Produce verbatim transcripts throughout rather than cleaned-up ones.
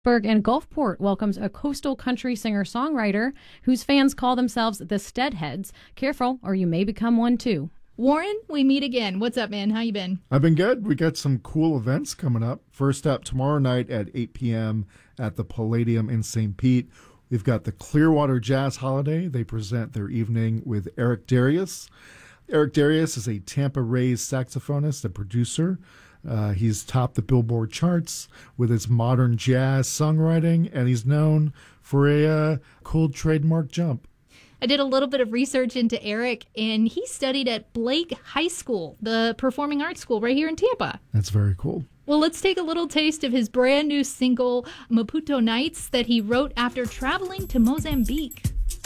Berg and Gulfport welcomes a coastal country singer-songwriter whose fans call themselves the Steadheads. Careful, or you may become one too. Warren, we meet again. What's up, man? How you been? I've been good. We got some cool events coming up. First up, tomorrow night at eight p.m. at the Palladium in Saint Pete, we've got the Clearwater Jazz Holiday. They present their evening with Eric Darius. Eric Darius is a Tampa Rays saxophonist and producer. Uh, he's topped the Billboard charts with his modern jazz songwriting, and he's known for a uh, cool trademark jump. I did a little bit of research into Eric, and he studied at Blake High School, the performing arts school right here in Tampa. That's very cool. Well, let's take a little taste of his brand new single, Maputo Nights, that he wrote after traveling to Mozambique.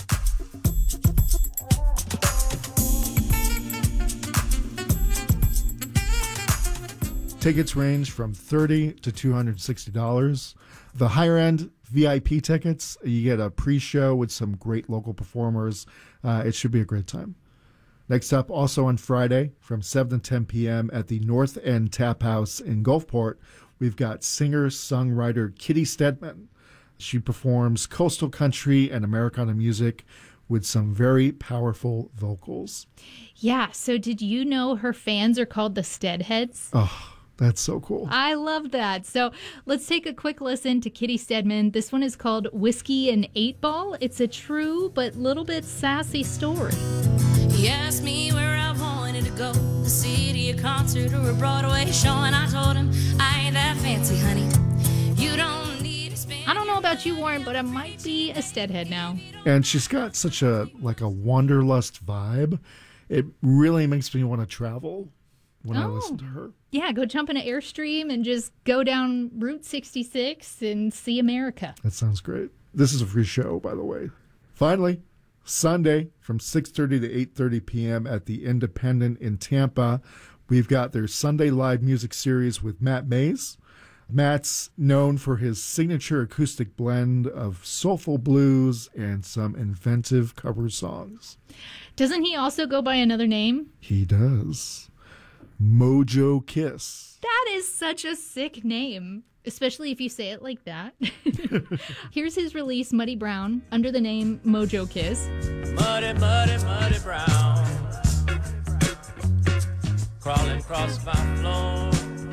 Tickets range from thirty dollars to two hundred sixty dollars. The higher end V I P tickets, you get a pre-show with some great local performers. Uh, it should be a great time. Next up, also on Friday from seven to ten p.m. at the North End Tap House in Gulfport, we've got singer-songwriter Kitty Stedman. She performs coastal country and Americana music with some very powerful vocals. Yeah, so did you know her fans are called the Steadheads? Oh, that's so cool. I love that. So let's take a quick listen to Kitty Stedman. This one is called Whiskey and Eight Ball. It's a true but little bit sassy story. He asked me where I wanted to go, the city, a concert, or a Broadway show, and I told him I ain't that fancy, honey. You don't need to spend. I don't know about you, Warren, but I might be a Steadhead now. And she's got such a like a wanderlust vibe. It really makes me want to travel when oh. I listen to her. Yeah, go jump in an Airstream and just go down Route sixty-six and see America. That sounds great. This is a free show, by the way. Finally, Sunday from six thirty to eight thirty p.m. at the Independent in Tampa, we've got their Sunday live music series with Matt Mays. Matt's known for his signature acoustic blend of soulful blues and some inventive cover songs. Doesn't he also go by another name? He does. Mojo Kiss. That is such a sick name, especially if you say it like that. Here's his release, Muddy Brown, under the name Mojo Kiss. Muddy, muddy, muddy brown, crawling across my floor.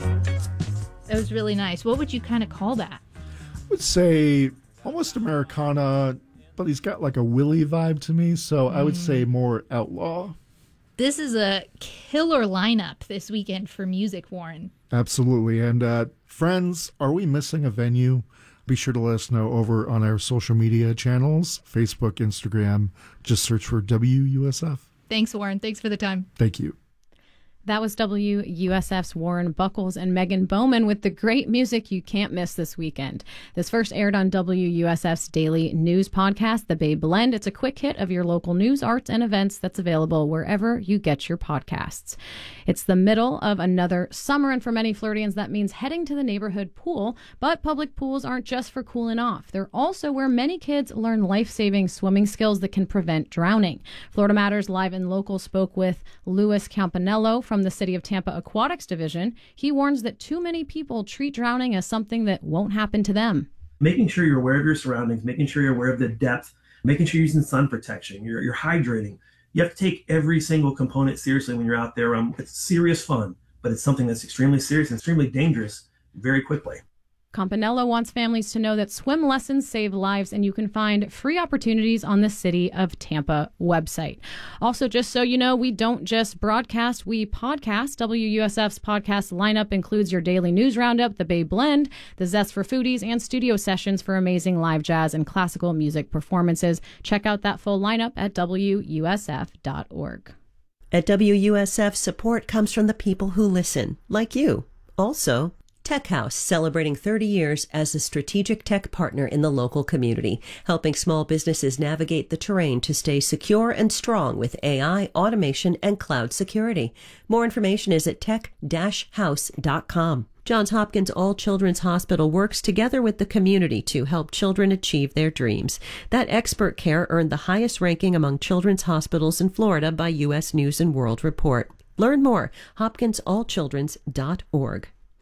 That was really nice. What would you kind of call that? I would say almost Americana, but he's got like a Willie vibe to me, so mm. I would say more outlaw. This is a killer lineup this weekend for music, Warren. Absolutely. And uh, friends, are we missing a venue? Be sure to let us know over on our social media channels, Facebook, Instagram. Just search for W U S F. Thanks, Warren. Thanks for the time. Thank you. That was W U S F's Warren Buckles and Megan Bowman with the great music you can't miss this weekend. This first aired on W U S F's daily news podcast, The Bay Blend. It's a quick hit of your local news, arts, and events that's available wherever you get your podcasts. It's the middle of another summer, and for many Floridians, that means heading to the neighborhood pool. But public pools aren't just for cooling off. They're also where many kids learn life-saving swimming skills that can prevent drowning. Florida Matters Live and Local spoke with Louis Campanello from the City of Tampa Aquatics Division. He warns that too many people treat drowning as something that won't happen to them. Making sure you're aware of your surroundings, making sure you're aware of the depth, making sure you're using sun protection, you're, you're hydrating. You have to take every single component seriously when you're out there. Um, it's serious fun, but it's something that's extremely serious and extremely dangerous very quickly. Campanello wants families to know that swim lessons save lives, and you can find free opportunities on the City of Tampa website. Also, just so you know, we don't just broadcast, we podcast. W U S F's podcast lineup includes your daily news roundup, the Bay Blend, the Zest for Foodies, and studio sessions for amazing live jazz and classical music performances. Check out that full lineup at W U S F dot org. At W U S F, support comes from the people who listen, like you. Also, Tech House, celebrating thirty years as a strategic tech partner in the local community, helping small businesses navigate the terrain to stay secure and strong with A I, automation, and cloud security. More information is at tech dash house dot com. Johns Hopkins All Children's Hospital works together with the community to help children achieve their dreams. That expert care earned the highest ranking among children's hospitals in Florida by U S News and World Report. Learn more, hopkins all children's dot org.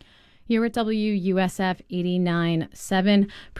here at W U S F eighty-nine point seven.